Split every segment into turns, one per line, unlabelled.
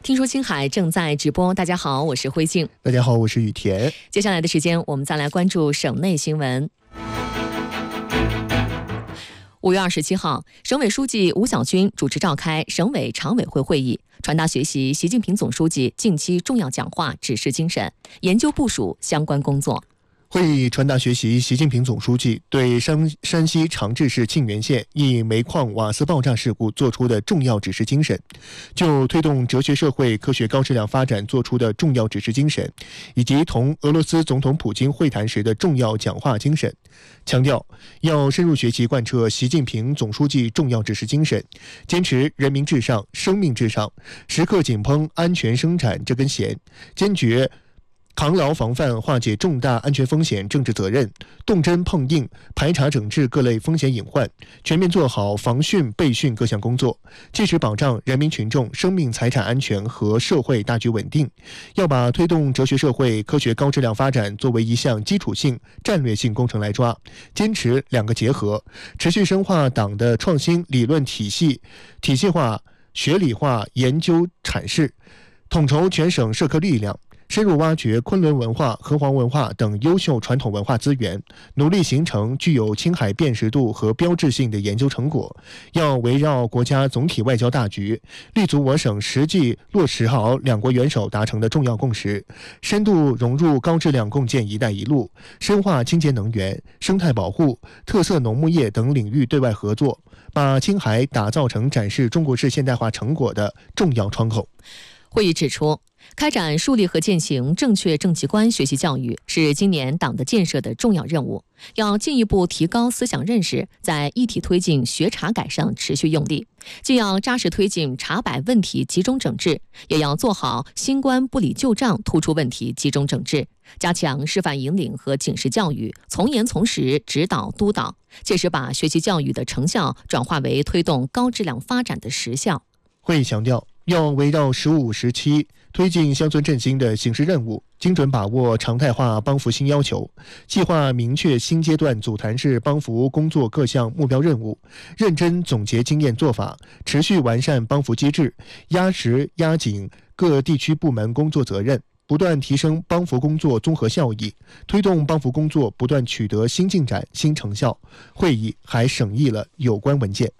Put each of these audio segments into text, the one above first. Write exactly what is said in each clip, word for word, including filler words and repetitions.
听说青海正在直播，大家好，我是辉静。
大家好，我是雨田。
接下来的时间，我们再来关注省内新闻。五月二十七号，省委书记吴晓军主持召开省委常委会会议，传达学习习近平总书记近期重要讲话指示精神，研究部署相关工作。
会议传达学习习近平总书记对山山西长治市沁源县一煤矿瓦斯爆炸事故作出的重要指示精神，就推动哲学社会科学高质量发展作出的重要指示精神，以及同俄罗斯总统普京会谈时的重要讲话精神，强调要深入学习贯彻习近平总书记重要指示精神，坚持人民至上、生命至上，时刻紧绷安全生产这根弦，坚决扛牢防范化解重大安全风险政治责任，动真碰硬排查整治各类风险隐患，全面做好防汛备汛各项工作，切实保障人民群众生命财产安全和社会大局稳定。要把推动哲学社会科学高质量发展作为一项基础性战略性工程来抓，坚持两个结合，持续深化党的创新理论体系体系化学理化研究阐释，统筹全省社科力量，深入挖掘昆仑文化、河湟文化等优秀传统文化资源，努力形成具有青海辨识度和标志性的研究成果。要围绕国家总体外交大局，立足我省实际落实好两国元首达成的重要共识，深度融入高质量共建“一带一路”，深化清洁能源、生态保护、特色农牧业等领域对外合作，把青海打造成展示中国式现代化成果的重要窗口。
会议指出，开展树立和践行正确政绩观学习教育是今年党的建设的重要任务，要进一步提高思想认识，在一体推进学查改上持续用力，既要扎实推进查摆问题集中整治，也要做好新官不理旧账突出问题集中整治，加强示范引领和警示教育，从严从实指导督导，切实把学习教育的成效转化为推动高质量发展的实效。
会议强调，要围绕“十五”时期推进乡村振兴的形势任务，精准把握常态化帮扶新要求，计划明确新阶段组团式帮扶工作各项目标任务，认真总结经验做法，持续完善帮扶机制，压实压紧各地区部门工作责任，不断提升帮扶工作综合效益，推动帮扶工作不断取得新进展、新成效。会议还审议了有关文件。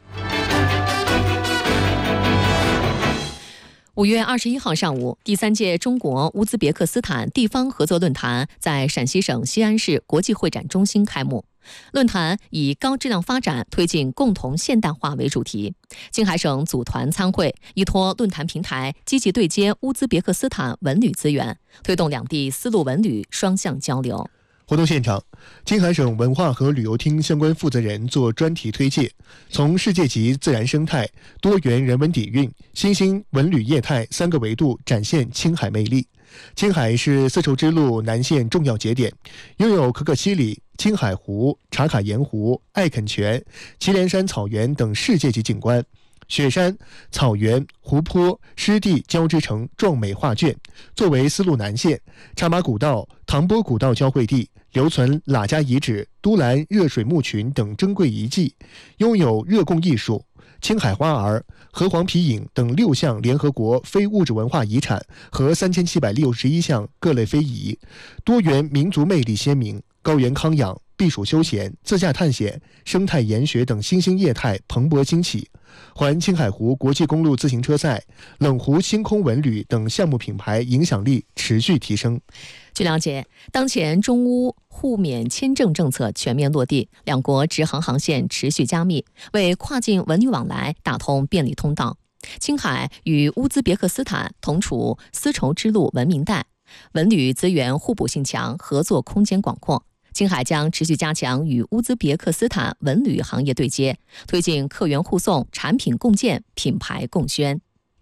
五月二十一号上午，第三届中国乌兹别克斯坦地方合作论坛在陕西省西安市国际会展中心开幕。论坛以高质量发展推进共同现代化为主题，青海省组团参会，依托论坛平台，积极对接乌兹别克斯坦文旅资源，推动两地丝路文旅双向交流。
活动现场，青海省文化和旅游厅相关负责人做专题推介，从世界级自然生态、多元人文底蕴、新兴文旅业态三个维度展现青海魅力。青海是丝绸之路南线重要节点，拥有可可西里、青海湖、茶卡盐湖、艾肯泉、祁连山草原等世界级景观，雪山、草原、湖泊、湿地交织成壮美画卷。作为丝路南线，茶马古道、唐波古道交汇地，留存喇家遗址、都兰热水墓群等珍贵遗迹，拥有热贡艺术、青海花儿、河湟皮影等六项联合国非物质文化遗产和三千七百六十一项各类非遗，多元民族魅力鲜明，高原康养、避暑休闲、自驾探险、生态研学等新兴业态蓬勃兴起。环青海湖国际公路自行车赛、冷湖星空文旅等项目品牌影响力持续提升。
据了解，当前中乌互免签证政策全面落地，两国直航航线持续加密，为跨境文旅往来打通便利通道。青海与乌兹别克斯坦同处丝绸之路文明带，文旅资源互补性强，合作空间广阔。青海将持续加强与乌兹别克斯坦文旅行业对接，推进客源互送、产品共建、品牌共宣。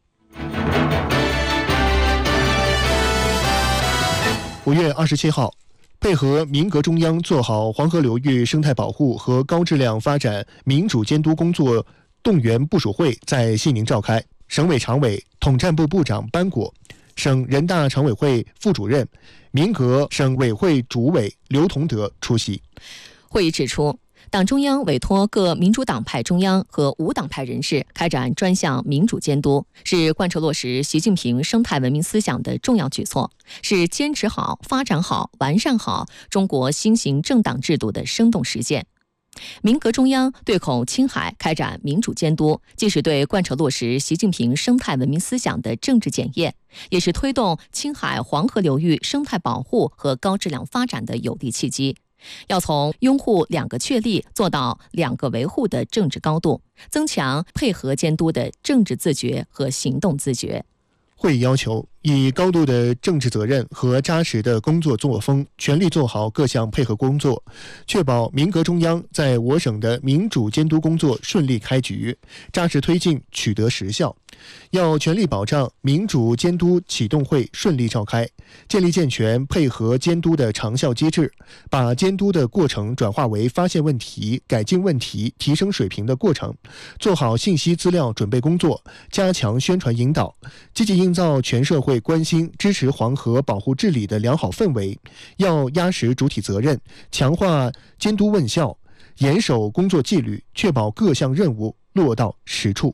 五月二十七号，配合民革中央做好黄河流域生态保护和高质量发展民主监督工作动员部署会在西宁召开，省委常委、统战部部长班果、省人大常委会副主任、民革省委会主委刘同德出席。
会议指出， 党中央委托各民主党派中央和无党派人士开展专项民主监督，是贯彻落实习近平生态文明思想的重要举措，是坚持好、发展好、完善好中国新型政党制度的生动实践。民革中央对口青海开展民主监督，既是对贯彻落实习近平生态文明思想的政治检验，也是推动青海黄河流域生态保护和高质量发展的有力契机。要从拥护两个确立做到两个维护的政治高度，增强配合监督的政治自觉和行动自觉。
会议要求以高度的政治责任和扎实的工作作风，全力做好各项配合工作，确保民革中央在我省的民主监督工作顺利开局，扎实推进取得实效。要全力保障民主监督启动会顺利召开，建立健全配合监督的长效机制，把监督的过程转化为发现问题、改进问题、提升水平的过程，做好信息资料准备工作，加强宣传引导，积极营造全社会关心支持黄河保护治理的良好氛围。要压实主体责任，强化监督问效，严守工作纪律，确保各项任务落到实处。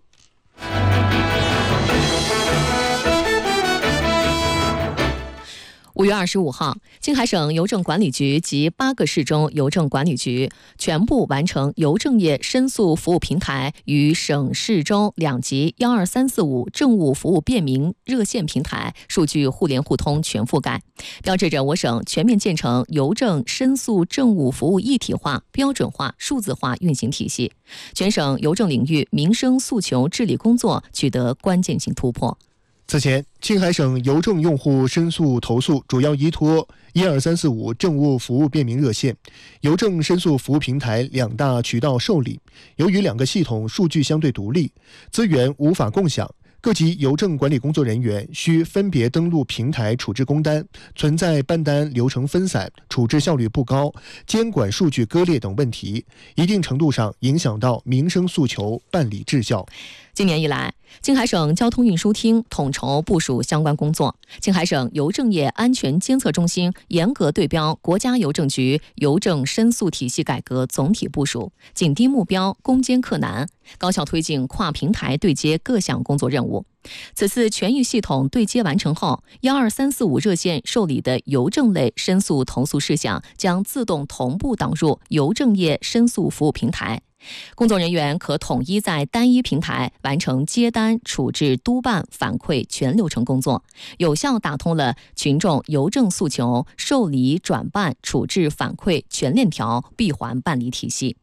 五月二十五号，青海省邮政管理局及八个市中邮政管理局全部完成邮政业申诉服务平台与省市州两级一二三四五政务服务便民热线平台数据互联互通全覆盖，标志着我省全面建成邮政申诉政务服务一体化、标准化、数字化运行体系，全省邮政领域民生诉求治理工作取得关键性突破。
此前，青海省邮政用户申诉投诉主要依托一二三四五政务服务便民热线、邮政申诉服务平台两大渠道受理。由于两个系统数据相对独立，资源无法共享，各级邮政管理工作人员需分别登录平台处置工单，存在办单流程分散、处置效率不高、监管数据割裂等问题，一定程度上影响到民生诉求办理质效。
今年以来，青海省交通运输厅统筹部署相关工作，青海省邮政业安全监测中心严格对标国家邮政局邮政申诉体系改革总体部署，紧盯目标，攻坚克难，高效推进跨平台对接各项工作任务。此次全域系统对接完成后，一二三四五热线受理的邮政类申诉投诉事项将自动同步导入邮政业申诉服务平台。工作人员可统一在单一平台完成接单、处置、督办、反馈全流程工作，有效打通了群众邮政诉求受理、转办、处置、反馈全链条闭环办理体系。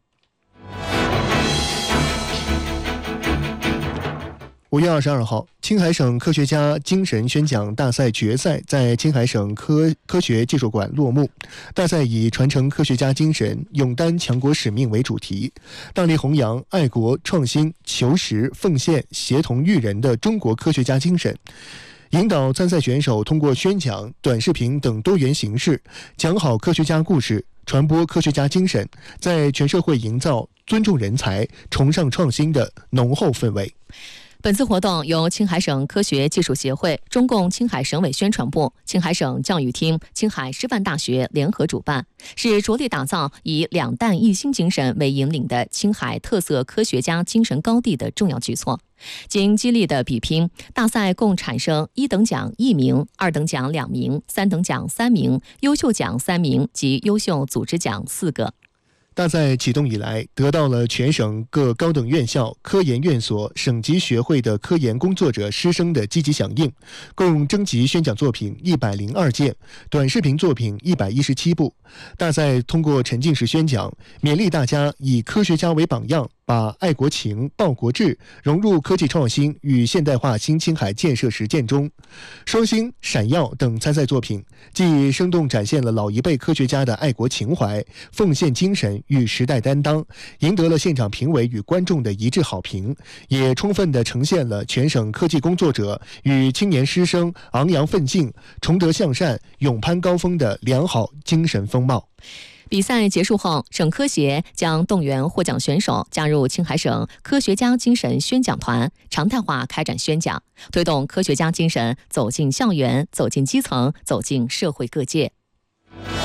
五月二十二号，青海省科学家精神宣讲大赛决赛在青海省科科学技术馆落幕。大赛以传承科学家精神、勇担强国使命为主题，大力弘扬爱国、创新、求实、奉献、协同育人的中国科学家精神，引导参赛选手通过宣讲、短视频等多元形式，讲好科学家故事，传播科学家精神，在全社会营造尊重人才、崇尚创新的浓厚氛围。
本次活动由青海省科学技术协会、中共青海省委宣传部、青海省教育厅、青海师范大学联合主办，是着力打造以两弹一星精神为引领的青海特色科学家精神高地的重要举措。经激烈的比拼，大赛共产生一等奖一名、二等奖两名、三等奖三名、优秀奖三名及优秀组织奖四个。
大赛启动以来，得到了全省各高等院校、科研院所、省级学会的科研工作者师生的积极响应，共征集宣讲作品一百零二件，短视频作品一百一十七部。大赛通过沉浸式宣讲，勉励大家以科学家为榜样，把爱国情、报国志融入科技创新与现代化新青海建设实践中。双星、闪耀等参赛作品既生动展现了老一辈科学家的爱国情怀、奉献精神与时代担当，赢得了现场评委与观众的一致好评，也充分地呈现了全省科技工作者与青年师生昂扬奋进、崇德向善、勇攀高峰的良好精神风貌。
比赛结束后，省科协将动员获奖选手加入青海省科学家精神宣讲团，常态化开展宣讲，推动科学家精神走进校园、走进基层、走进社会各界。